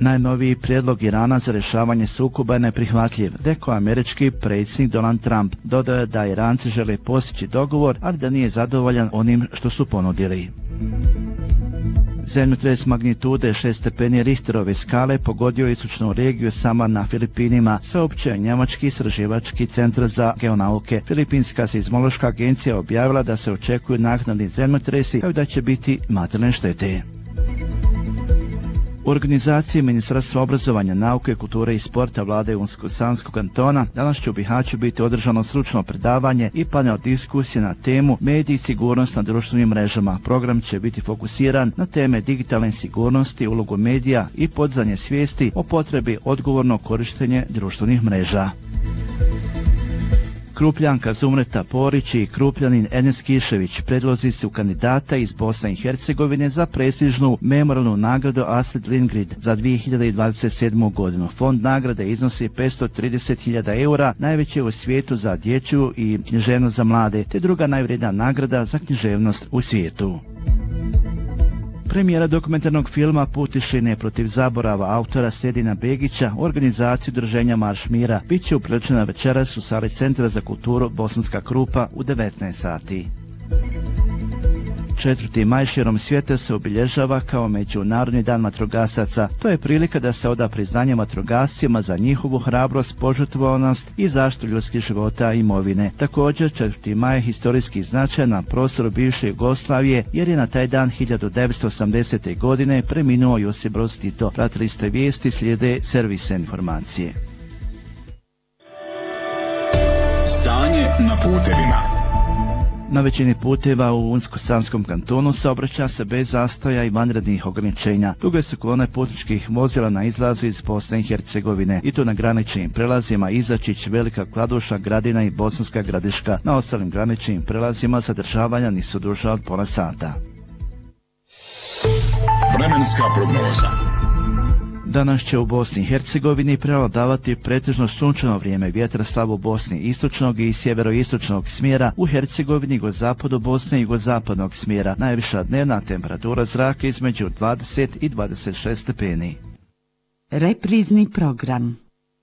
Najnoviji prijedlog Irana za rješavanje sukoba je neprihvatljiv, rekao američki predsjednik Donald Trump. Dodao je da Iranci žele postići dogovor, ali da nije zadovoljan onim što su ponudili. Zemljotres magnitude 6 stepeni Richterove skale pogodio istočnu regiju Samar na Filipinima, saopćio je njemački istraživački centar za geonauke. Filipinska seizmološka agencija objavila da se očekuju naknadni zemljotresi, kao da će biti materijalne štete. U organizaciji Ministarstva obrazovanja, nauke, kulture i sporta vlade Unsko-Sanskog kantona danas će u Bihaću biti održano stručno predavanje i panel diskusije na temu mediji i sigurnost na društvenim mrežama. Program će biti fokusiran na teme digitalne sigurnosti, ulogu medija i podizanje svijesti o potrebi odgovornog korištenja društvenih mreža. Krupljanka Zumreta Porić i Krupljanin Enes Kišević predlozi su kandidata iz Bosne i Hercegovine za prestižnu memorijalnu nagradu Astrid Lindgren za 2027. godinu. Fond nagrade iznosi 530.000 eura, najveće u svijetu za dječju i književnost za mlade, te druga najvrednija nagrada za književnost u svijetu. Premijera dokumentarnog filma Put tišine protiv zaborava autora Sedina Begića u organizaciji udruženja Marš mira bit će upriličena večeras u sali Centra za kulturu Bosanska Krupa u 19 sati. 4. maj širom svijeta se obilježava kao Međunarodni dan vatrogasaca. To je prilika da se oda priznanje vatrogascima za njihovu hrabrost, požrtvovanost i zaštitu ljudskih života i imovine. Također, 4. maj je historijski značajan na prostoru bivše Jugoslavije, jer je na taj dan 1980. godine preminuo Josip Broz Tito. Pratili ste vijesti, slijede servisne informacije. Stanje na putevima. Na većini puteva u Unsko-Sanskom kantonu saobraća se bez zastoja i vanrednih ograničenja. Duge su kolone putničkih vozila na izlazu iz Bosne i Hercegovine, i to na graničnim prelazima Izačić, Velika Kladuša, Gradina i Bosanska Gradiška. Na ostalim graničnim prelazima zadržavanja nisu duža od pola sata. Vremenska prognoza. Danas će u Bosni i Hercegovini prevladavati pretežno sunčano vrijeme, vjetar slab u Bosni istočnog i sjeveroistočnog smjera, u Hercegovini jugozapadu Bosne i jugozapadnog smjera. Najviša dnevna temperatura zraka između 20 i 26 stepeni. Reprizni program.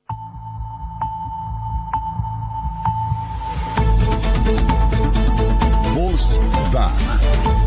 Puls dana.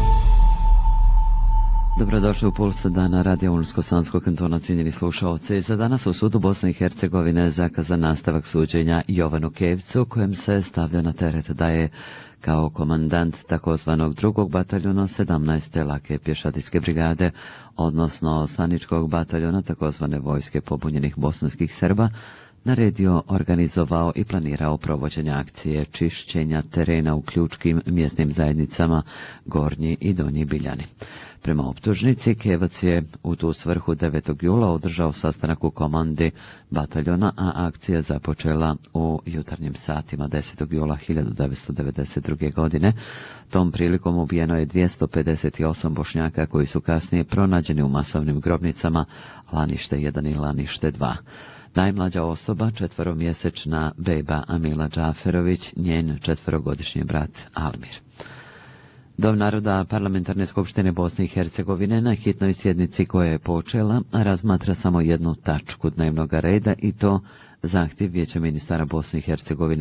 Dobrodošli u Puls dana radija Unsko-Sanskog kantona, cijenjeni slušaoci. Za danas u sudu Bosne i Hercegovine zakazan nastavak suđenja Jovanu Kevcu, kojem se stavlja na teret da je kao komandant takozvanog 2. bataljona 17. lake pješadijske brigade, odnosno staničkog bataljona takozvane vojske pobunjenih bosanskih Srba, naredio, organizovao i planirao provođenje akcije čišćenja terena u ključkim mjesnim zajednicama Gornji i Donji Biljani. Prema optužnici, Kevac je u tu svrhu 9. jula održao sastanak u komandi bataljona, a akcija započela u jutarnjim satima 10. jula 1992. godine. Tom prilikom ubijeno je 258 Bošnjaka koji su kasnije pronađeni u masovnim grobnicama Lanište 1 i Lanište 2. Najmlađa osoba, 4-mjesečna beba Amila Džaferović, njen 4-godišnji brat Almir. Dom naroda Parlamentarne skupštine Bosne i Hercegovine na hitnoj sjednici koja je počela razmatra samo jednu tačku dnevnog reda, i to zahtjev Vijeća ministara Bosne i Hercegovine